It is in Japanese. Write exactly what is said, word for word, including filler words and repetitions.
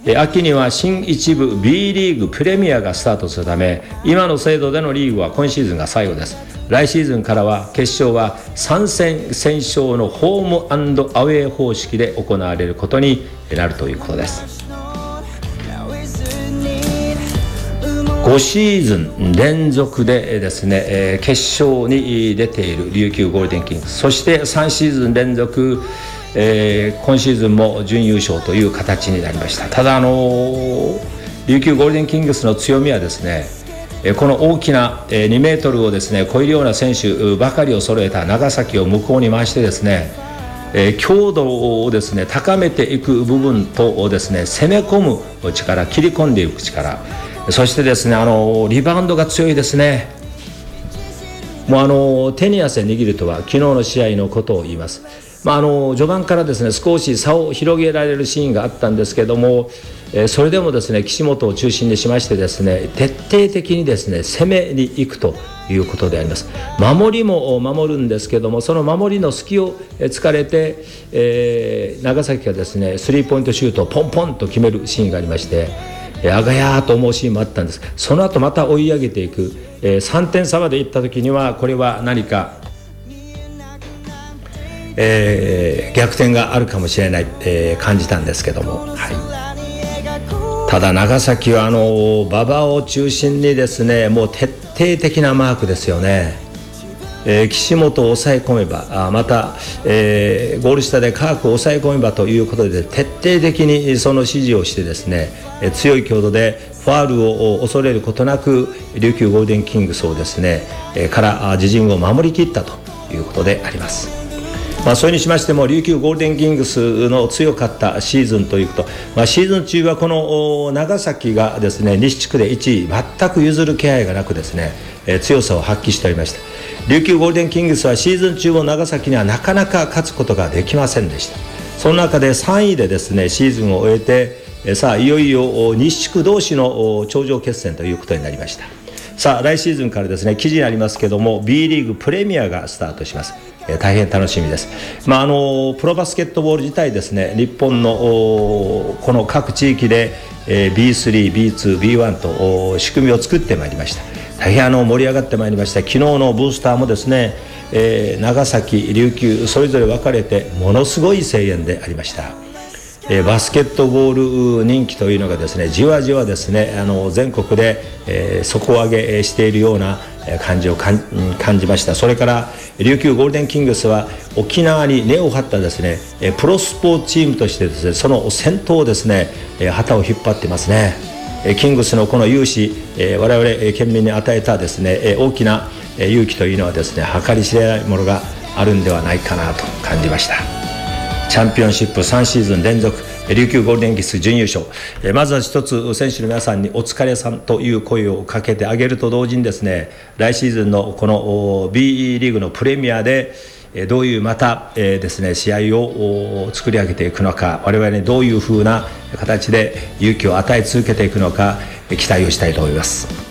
秋には新一部 B リーグプレミアがスタートするため、今の制度でのリーグは今シーズンが最後です。来シーズンからは決勝はさん戦先勝のホーム&アウェー方式で行われることになるということです。ごシーズン連続でですね、決勝に出ている琉球ゴールデンキングス、そしてさんシーズン連続、えー、今シーズンも準優勝という形になりました。ただあの琉球ゴールデンキングスの強みはですね、この大きなにメートルをですね超えるような選手ばかりを揃えた長崎を向こうに回してですね、強度をですね高めていく部分とですね、攻め込む力、切り込んでいく力、そしてですねあのリバウンドが強いですね。もうあの手に汗握るとは昨日の試合のことを言います。まあ、あの序盤からですね少し差を広げられるシーンがあったんですけども、えー、それでもですね岸本を中心にしましてですね徹底的にですね攻めに行くということであります。守りも守るんですけども、その守りの隙を突かれて、えー、長崎がですねスリーポイントシュートをポンポンと決めるシーンがありまして、あがやーと思うシーンもあったんです。その後また追い上げていく、えー、さんてん差までいった時にはこれは何かえー、逆転があるかもしれない、えー、感じたんですけども、はい、ただ長崎はあの馬場を中心にですねもう徹底的なマークですよね。えー、岸本を抑え込めば、あまた、えー、ゴール下でカークを抑え込めばということで徹底的にその指示をしてですね、えー、強い強度でファウルを恐れることなく琉球ゴールデンキングスをですね、えー、から自陣を守りきったということであります。まあ、それにしましても琉球ゴールデンキングスの強かったシーズンということ、まあ、シーズン中はこの長崎がですね西地区でいちい全く譲る気配がなくですね、えー、強さを発揮しておりました。琉球ゴールデンキングスはシーズン中も長崎にはなかなか勝つことができませんでした。その中でさんいでですねシーズンを終えて、えー、さあいよいよ西地区同士の頂上決戦ということになりました。さあ来シーズンからですね記事にありますけども B リーグプレミアがスタートします。えー、大変楽しみです。まあ、あのプロバスケットボール自体ですね日本のこの各地域で、えー、ビースリー、ビーツー、ビーワン と仕組みを作ってまいりました。大変あの盛り上がってまいりました。昨日のブースターもですね、えー、長崎、琉球それぞれ分かれてものすごい声援でありました。えー、バスケットボール人気というのがですねじわじわですねあの全国で、えー、底上げしているような感じを感じました。それから琉球ゴールデンキングスは沖縄に根を張ったですねプロスポーツチームとしてですねその先頭をですね旗を引っ張っていますね。キングスのこの勇姿、我々県民に与えたですね大きな勇気というのはですね計り知れないものがあるんではないかなと感じました。チャンピオンシップさんシーズン連続琉球ゴールデンキングス準優勝、まずは一つ選手の皆さんにお疲れさんという声をかけてあげると同時にですね来シーズンのこの B リーグのプレミアでどういうまたですね試合を作り上げていくのか、我々にどういうふうな形で勇気を与え続けていくのか期待をしたいと思います。